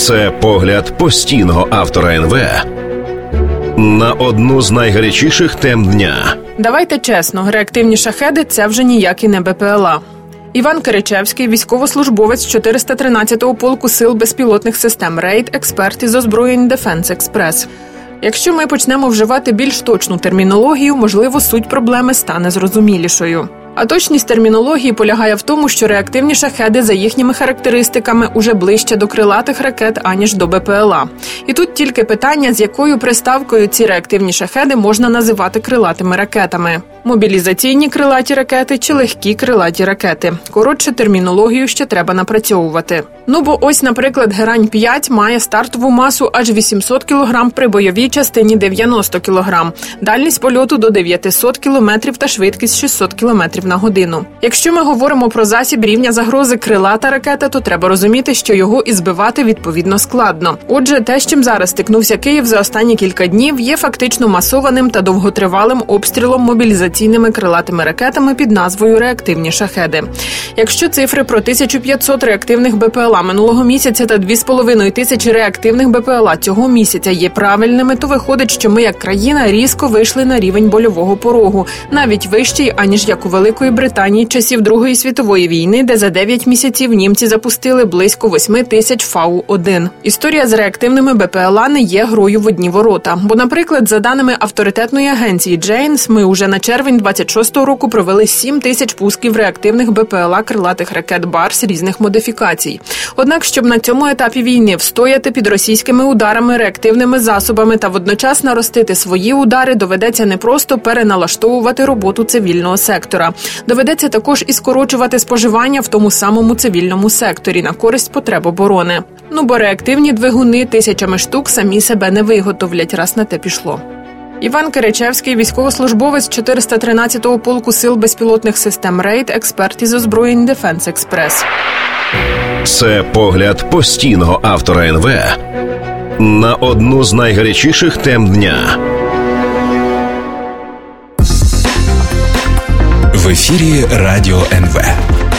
Це погляд постійного автора НВ на одну з найгарячіших тем дня. Давайте чесно, реактивні шахеди – це вже ніякі не БПЛА. Іван Киричевський, військовослужбовець 413-го полку сил безпілотних систем «Рейд», експерт із озброєнь «Дефенс Експрес». Якщо ми почнемо вживати більш точну термінологію, можливо, суть проблеми стане зрозумілішою. А точність термінології полягає в тому, що реактивні шахеди за їхніми характеристиками уже ближче до крилатих ракет, аніж до БПЛА. І тут тільки питання, з якою приставкою ці реактивні шахеди можна називати крилатими ракетами. Мобілізаційні крилаті ракети чи легкі крилаті ракети. Коротше, термінологію ще треба напрацьовувати. Бо ось, наприклад, Герань-5 має стартову масу аж 800 кг при бойовій частині 90 кг, дальність польоту до 900 км та швидкість 600 км на годину. Якщо ми говоримо про засіб рівня загрози крилата ракета, то треба розуміти, що його і збивати відповідно складно. Отже, те, з чим зараз стикнувся Київ за останні кілька днів, є фактично масованим та довготривалим обстрілом мобілізаційними крилатими ракетами під назвою «реактивні шахеди». Якщо цифри про 1500 реактивних БПЛА минулого місяця та 2500 реактивних БПЛА цього місяця є правильними, то виходить, що ми як країна різко вийшли на рівень больового порогу, навіть вищий, аніж як у Великої Британії часів Другої світової війни, де за 9 місяців німці запустили близько 8000 Фау-1. Історія з реактивними БПЛА не є грою в одні ворота. Бо, наприклад, за даними авторитетної агенції Джейнс, ми уже на червень 26-го року провели 7000 пусків реактивних БПЛА крилатих ракет «Барс» різних модифікацій. Однак, щоб на цьому етапі війни встояти під російськими ударами реактивними засобами та водночас наростити свої удари, доведеться не просто переналаштовувати роботу цивільного сектора. Доведеться також і скорочувати споживання в тому самому цивільному секторі на користь потреб оборони. Бо реактивні двигуни тисячами штук самі себе не виготовлять, раз на те пішло. Іван Киричевський, військовослужбовець 413-го полку сил безпілотних систем «Рейд», експерт із озброєнь «Дефенс Експрес». Це погляд постійного автора НВ на одну з найгарячіших тем дня. В ефірі Радіо НВ.